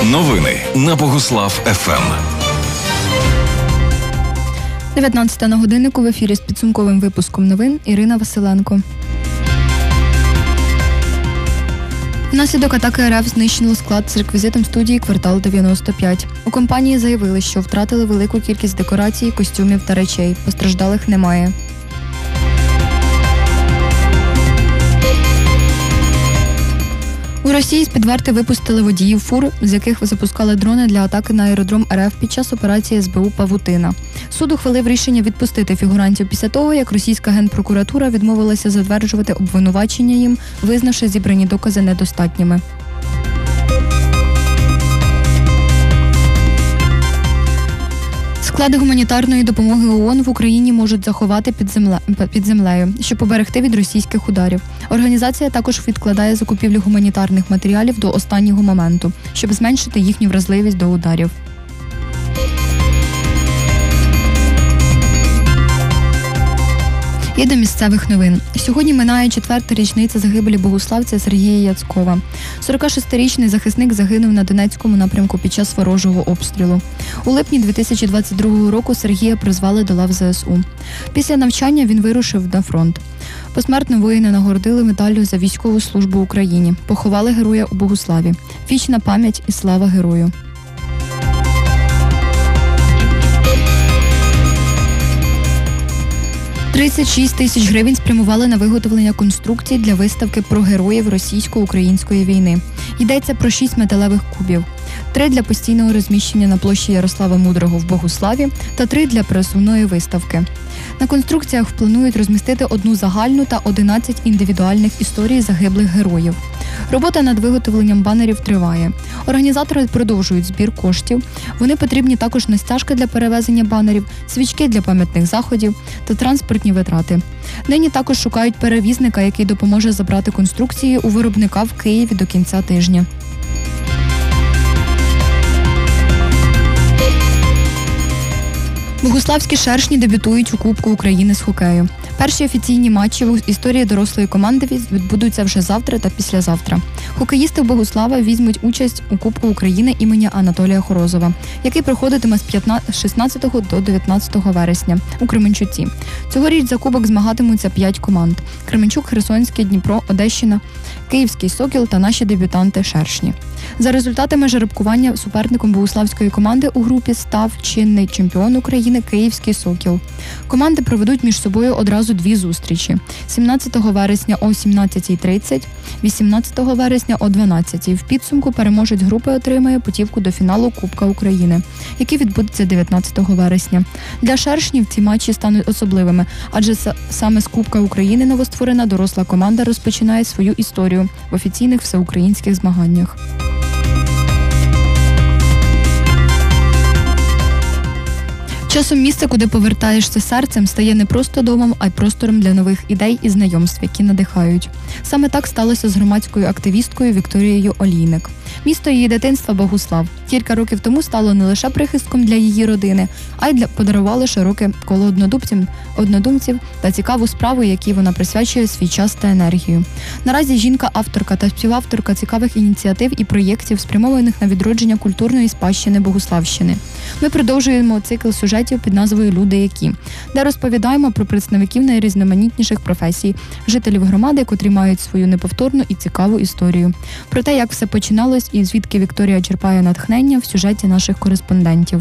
Новини на Богуслав ФМ. 19 на годиннику, в ефірі з підсумковим випуском новин Ірина Василенко. Внаслідок атаки РФ знищено склад з реквізитом студії «Квартал 95». У компанії заявили, що втратили велику кількість декорацій, костюмів та речей. Постраждалих немає. У Росії з-під варти випустили водіїв фур, з яких запускали дрони для атаки на аеродром РФ під час операції СБУ «Павутина». Суд ухвалив рішення відпустити фігурантів після того, як російська генпрокуратура відмовилася затверджувати обвинувачення їм, визнавши зібрані докази недостатніми. Склади гуманітарної допомоги ООН в Україні можуть заховати під землею, щоб поберегти від російських ударів. Організація також відкладає закупівлю гуманітарних матеріалів до останнього моменту, щоб зменшити їхню вразливість до ударів. І до місцевих новин. Сьогодні минає 4-та річниця загибелі богуславця Сергія Яцкова. 46-річний захисник загинув на Донецькому напрямку під час ворожого обстрілу. У липні 2022 року Сергія призвали до лав ЗСУ. Після навчання він вирушив на фронт. Посмертно воїна нагородили медаллю за військову службу Україні. Поховали героя у Богуславі. Вічна пам'ять і слава герою. $36 тисяч спрямували на виготовлення конструкцій для виставки про героїв російсько-української війни. Йдеться про 6 металевих кубів. 3 для постійного розміщення на площі Ярослава Мудрого в Богуславі та 3 для пересувної виставки. На конструкціях планують розмістити 1 загальну та 11 індивідуальних історій загиблих героїв. Робота над виготовленням банерів триває. Організатори продовжують збір коштів. Вони потрібні також на стяжки для перевезення банерів, свічки для пам'ятних заходів та транспортні витрати. Нині також шукають перевізника, який допоможе забрати конструкції у виробника в Києві до кінця тижня. Богуславські шершні дебютують у Кубку України з хокею. Перші офіційні матчі в історії дорослої команди відбудуться вже завтра та післязавтра. Хокеїсти Богуслава візьмуть участь у Кубку України імені Анатолія Хорозова, який проходитиме з 16 до 19 вересня у Кременчуці. Цьогоріч за кубок змагатимуться 5 команд – Кременчук, Херсонський, Дніпро, Одещина, Київський Сокіл та наші дебютанти шершні. За результатами жеребкування суперником богуславської команди у групі став чинний чемпіон України Київський Сокіл. Команди проведуть між собою одразу 2 зустрічі – 17 вересня о 17:30, 18 вересня о 12:00. В підсумку переможець групи отримає путівку до фіналу Кубка України, який відбудеться 19 вересня. Для шершнів ці матчі стануть особливими, адже саме з Кубка України новостворена доросла команда розпочинає свою історію в офіційних всеукраїнських змаганнях. Часом місце, куди повертаєшся серцем, стає не просто домом, а й простором для нових ідей і знайомств, які надихають. Саме так сталося з громадською активісткою Вікторією Олійник. Місто її дитинства Богуслав кілька років тому стало не лише прихистком для її родини, а й подарувало широке коло однодумців та цікаву справу, якій вона присвячує свій час та енергію. Наразі жінка – авторка та співавторка цікавих ініціатив і проєктів, спрямованих на відродження культурної спадщини Богуславщини. Ми продовжуємо цикл сюжетів під назвою «Люди які», де розповідаємо про представників найрізноманітніших професій, жителів громади, котрі мають свою неповторну і цікаву історію. Про те, як все починалось і звідки Вікторія черпає натхнення в сюжеті наших кореспондентів.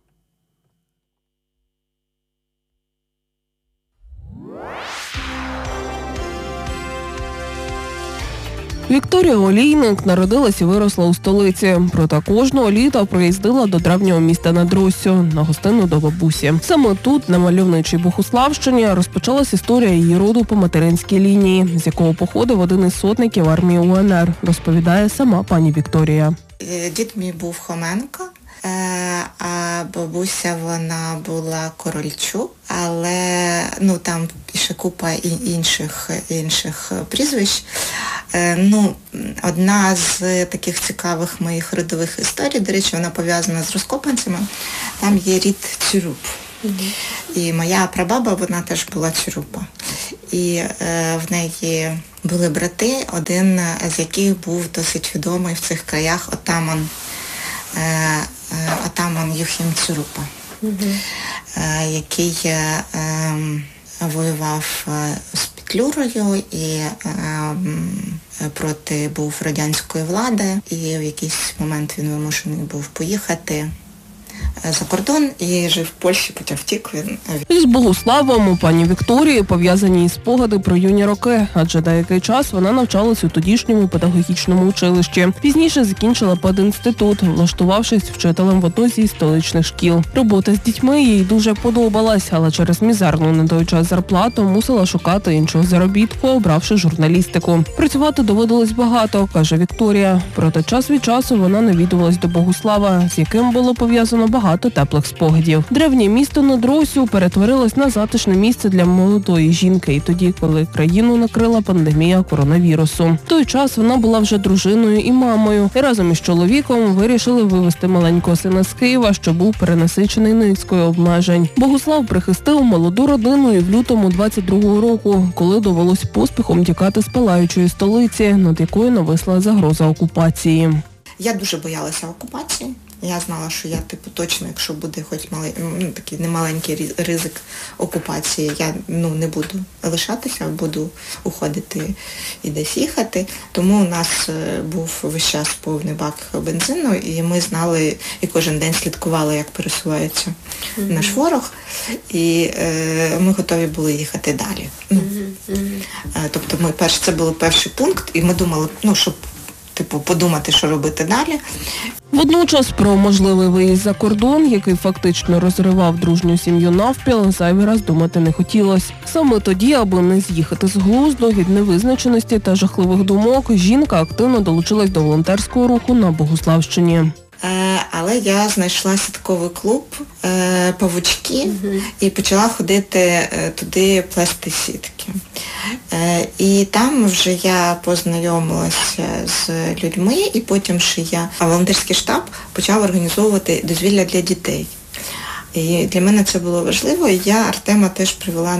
Вікторія Олійник народилась і виросла у столиці. Проте кожного літа приїздила до древнього міста над Руссю на гостину до бабусі. Саме тут, на мальовничій Богуславщині, розпочалась історія її роду по материнській лінії, з якого походив один із сотників армії УНР, розповідає сама пані Вікторія. Дід мій був Хоменко, а бабуся вона була Корольчук, але там ще купа інших прізвищ. Одна з таких цікавих моїх родових історій, до речі, вона пов'язана з розкопанцями, там є рід Цюруп. І моя прабаба, вона теж була Цюрупа. І в неї були брати, один з яких був досить відомий в цих краях отаман атаман Юхим Цюрупа, який воював з Петлюрою і був радянської влади, і в якийсь момент він вимушений був поїхати за кордон і жив в Польщі, потім втік він. Із Богуславом у пані Вікторії пов'язані із спогади про юні роки, адже деякий час вона навчалась у тодішньому педагогічному училищі. Пізніше закінчила пединститут, влаштувавшись вчителем в одну зі столичних шкіл. Робота з дітьми їй дуже подобалась, але через мізерну на той час зарплату мусила шукати іншого заробітку, обравши журналістику. Працювати доводилось багато, каже Вікторія. Проте час від часу вона навідувалась до Богуслава, з яким було пов'язано багато теплих спогадів. Древнє місто над Росю перетворилось на затишне місце для молодої жінки, і тоді, коли країну накрила пандемія коронавірусу. В той час вона була вже дружиною і мамою, і разом із чоловіком вирішили вивезти маленького сина з Києва, що був перенасичений низкою обмежень. Богуслав прихистив молоду родину і в лютому 22-го року, коли довелось поспіхом тікати з палаючої столиці, над якою нависла загроза окупації. Я дуже боялася окупації. Я знала, що я точно, якщо буде хоч такий немаленький ризик окупації, я не буду лишатися, буду уходити і десь їхати. Тому у нас був весь час повний бак бензину, і ми знали, і кожен день слідкували, як пересувається наш ворог, і ми готові були їхати далі. Тобто це був перший пункт, і ми думали, щоб подумати, що робити далі. Водночас про можливий виїзд за кордон, який фактично розривав дружню сім'ю навпіл, зайвий раз думати не хотілося. Саме тоді, аби не з'їхати з глузду від невизначеності та жахливих думок, жінка активно долучилась до волонтерського руху на Богуславщині. Але я знайшла сітковий клуб «Павучки» і почала ходити туди плести сітки. І там вже я познайомилася з людьми, і потім ще волонтерський штаб почав організовувати дозвілля для дітей. І для мене це було важливо, і я Артема теж привела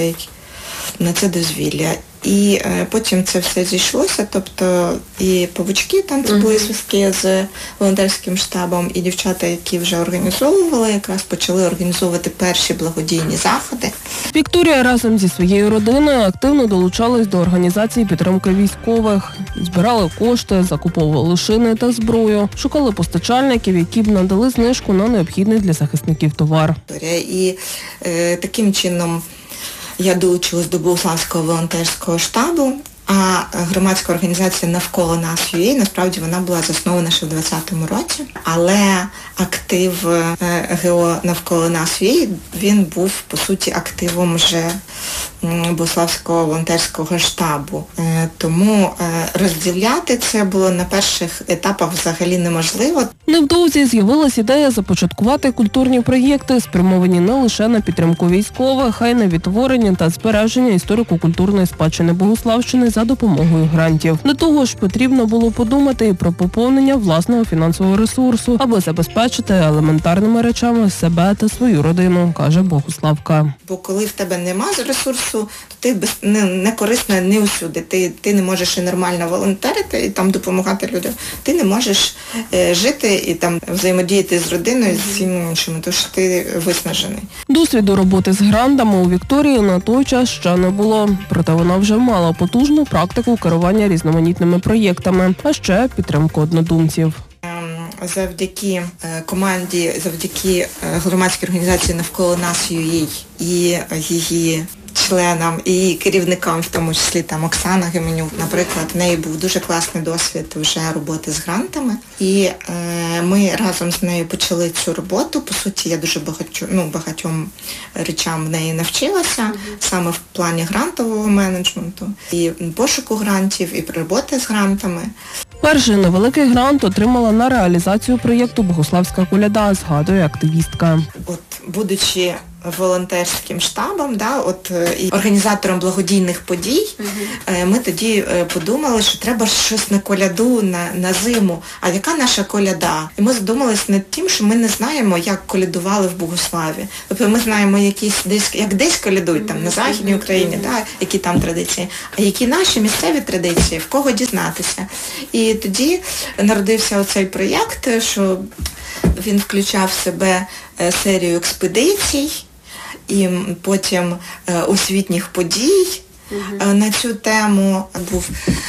на це дозвілля. І потім це все зійшлося, тобто і павучки, там це були зв'язки з волонтерським штабом, і дівчата, які вже організовували, якраз почали організовувати перші благодійні заходи. Вікторія разом зі своєю родиною активно долучалась до організації підтримки військових. Збирали кошти, закуповували шини та зброю, шукали постачальників, які б надали знижку на необхідний для захисників товар. І таким чином я долучилась до Богуславського волонтерського штабу, а громадська організація «Навколо нас ЮА», насправді вона була заснована ще в 2020 році, але актив ГО «Навколо нас ЮА», він був, по суті, активом вже Богуславського волонтерського штабу. Тому розділяти це було на перших етапах взагалі неможливо. Невдовзі з'явилась ідея започаткувати культурні проєкти, спрямовані не лише на підтримку військових, а й на відтворення та збереження історико-культурної спадщини Богуславщини за допомогою грантів. До того ж, потрібно було подумати і про поповнення власного фінансового ресурсу, аби забезпечити елементарними речами себе та свою родину, каже Богуславка. Бо коли в тебе нема ресурсу, то ти не корисна не усюди. Ти не можеш і нормально волонтерити, і там допомагати людям. Ти не можеш жити і там взаємодіяти з родиною, з всіма іншими, тож ти виснажений. Досвіду роботи з грантами у Вікторії на той час ще не було. Проте вона вже мала потужну практику керування різноманітними проєктами, а ще підтримку однодумців. Завдяки команді, завдяки громадській організації «Навколо нас ЮА» і її членам і керівникам, в тому числі там Оксана Геменюк, наприклад, в неї був дуже класний досвід вже роботи з грантами. І ми разом з нею почали цю роботу. По суті, я дуже багатьом речам в неї навчилася, саме в плані грантового менеджменту, і пошуку грантів, і роботи з грантами. Перший невеликий грант отримала на реалізацію проєкту «Богуславська коляда», згадує активістка. Будучи волонтерським штабом, і організатором благодійних подій, ми тоді подумали, що треба щось на коляду, на зиму. А яка наша коляда? І ми задумалися над тим, що ми не знаємо, як колядували в Богуславі. Тобто ми знаємо, як десь колядують, там, на Західній Україні, які там традиції, а які наші місцеві традиції, в кого дізнатися. І тоді народився оцей проєкт, що він включав в себе серію експедицій і потім освітніх подій на цю тему. Був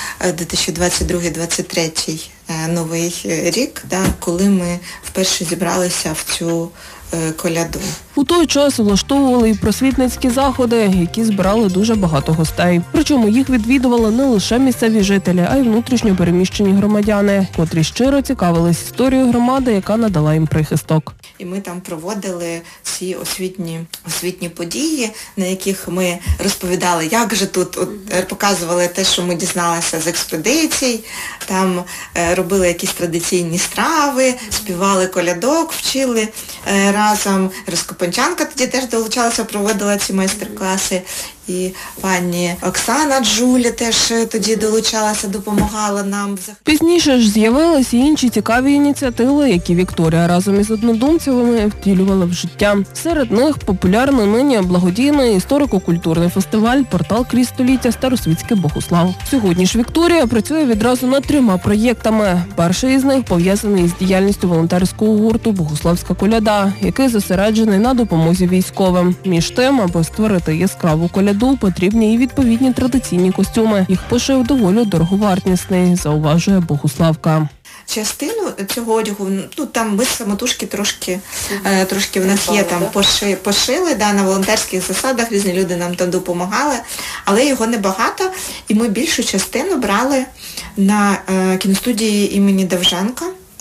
2022-2023 новий рік, коли ми вперше зібралися в цю коляду. У той час влаштовували і просвітницькі заходи, які збирали дуже багато гостей. Причому їх відвідували не лише місцеві жителі, а й внутрішньо переміщені громадяни, котрі щиро цікавились історією громади, яка надала їм прихисток. І ми там проводили ці освітні події, на яких ми розповідали, як же тут, показували те, що ми дізналися з експедицій, там робили якісь традиційні страви, співали колядок, вчили разом. Розкопанчанка тоді теж долучалася, проводила ці майстер-класи. І пані Оксана Джуля теж тоді долучалася, допомагала нам. Пізніше ж з'явилися інші цікаві ініціативи, які Вікторія разом із однодумцями втілювала в життя. Серед них популярний нині благодійний історико-культурний фестиваль «Портал крізь століття. Старосвітський Богуслав». Сьогодні ж Вікторія працює відразу над 3 проєктами. Перший із них пов'язаний з діяльністю волонтерського гурту «Богуславська коляда», який зосереджений на допомозі військовим. Між тим, аби створити яскраву коляду, потрібні і відповідні традиційні костюми. Їх пошив доволі дороговартісний, зауважує Богуславка. Частину цього одягу, там ми самотужки трошки в нас є, там пошили, на волонтерських засадах, різні люди нам там допомагали, але його небагато, і ми більшу частину брали на кіностудії імені Довженка.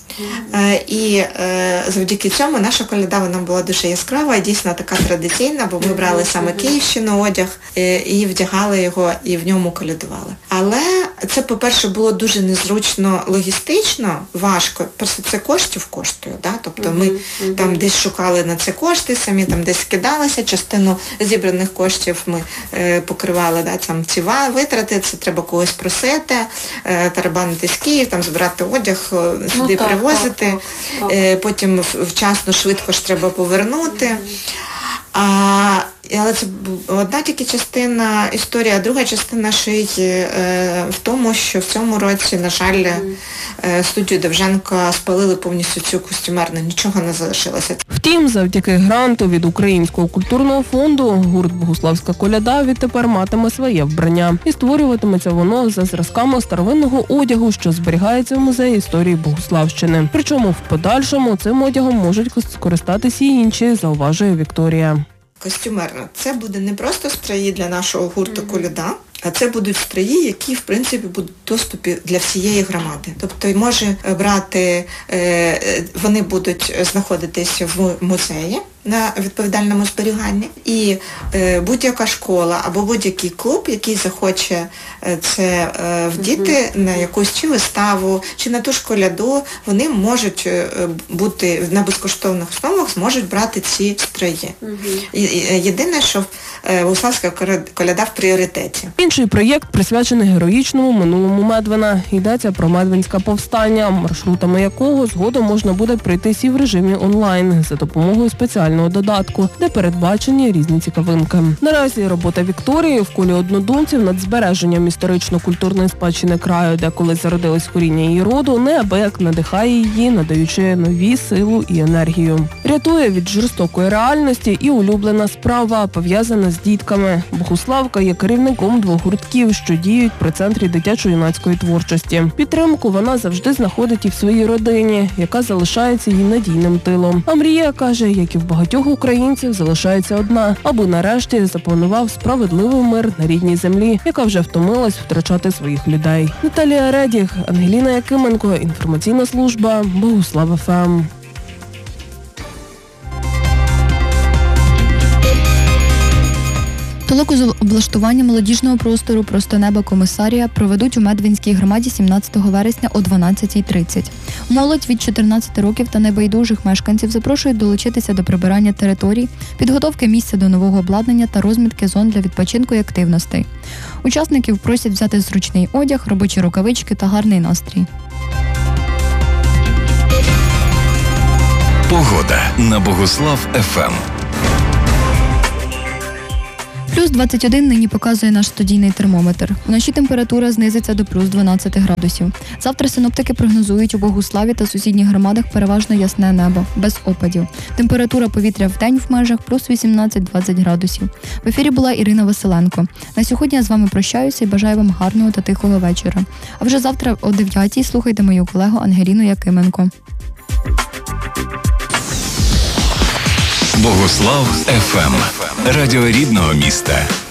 І завдяки цьому наша коляда, вона була дуже яскрава і дійсно така традиційна, бо ми брали саме Київщину одяг і вдягали його, і в ньому колядували. Але це, по-перше, було дуже незручно логістично, важко. Просто це коштів коштує, тобто ми там десь шукали на це кошти, самі там десь скидалися, частину зібраних коштів ми покривали, там ці витрати, це треба когось просити, тарабанити з Київ, там збирати одяг, сюди привозити. Потім вчасно, швидко ж треба повернути. Але це одна тільки частина історії, а друга частина шиї в тому, що в цьому році, на жаль, студію Довженка спалили повністю цю костюмерну, нічого не залишилося. Втім, завдяки гранту від Українського культурного фонду гурт «Богуславська коляда» відтепер матиме своє вбрання. І створюватиметься воно за зразками старовинного одягу, що зберігається в музеї історії Богуславщини. Причому в подальшому цим одягом можуть скористатися і інші, зауважує Вікторія. Костюмерно. Це буде не просто строї для нашого гурту «Коляда», а це будуть строї, які, в принципі, будуть в доступі для всієї громади. Тобто може брати, вони будуть знаходитися в музеї на відповідальному зберіганні. І будь-яка школа або будь-який клуб, який захоче це вдіти на якусь чи виставу, чи на ту ж коляду, вони можуть бути на безкоштовних основах, зможуть брати ці строї. Єдине, що Богуславська коляда в пріоритеті. Інший проєкт присвячений героїчному минулому Медвина. Йдеться про Медвинське повстання, маршрутами якого згодом можна буде пройтись і в режимі онлайн за допомогою спеціального додатку, де передбачені різні цікавинки. Наразі робота Вікторії в колі однодумців над збереженням історично-культурної спадщини краю, де колись зародилось коріння її роду, неабияк надихає її, надаючи нові силу і енергію. Рятує від жорстокої реальності і улюблена справа, пов'язана з дітками. Богуславка є керівником 2 гуртків, що діють при Центрі дитячо-юнацької творчості. Підтримку вона завжди знаходить і в своїй родині, яка залишається їй надійним тилом. А мрія, каже, як і в багатьох українців, залишається одна, аби нарешті запанував справедливий мир на рідній землі, яка вже втомилась втрачати своїх людей. Наталія Редіх, Ангеліна Якименко, інформаційна служба Богуслав ФМ. Толоку з облаштування молодіжного простору «Просто небо Комісарія» проведуть у Медвинській громаді 17 вересня о 12:30. Молодь від 14 років та небайдужих мешканців запрошують долучитися до прибирання територій, підготовки місця до нового обладнання та розмітки зон для відпочинку і активностей. Учасників просять взяти зручний одяг, робочі рукавички та гарний настрій. Погода на Богуслав ФМ. Плюс 21 нині показує наш студійний термометр. Вночі температура знизиться до плюс 12 градусів. Завтра синоптики прогнозують у Богуславі та сусідніх громадах переважно ясне небо, без опадів. Температура повітря в день в межах плюс 18-20 градусів. В ефірі була Ірина Василенко. На сьогодні я з вами прощаюся і бажаю вам гарного та тихого вечора. А вже завтра о 9-й слухайте мою колегу Ангеліну Якименко. Богослав FM. Радіо рідного міста.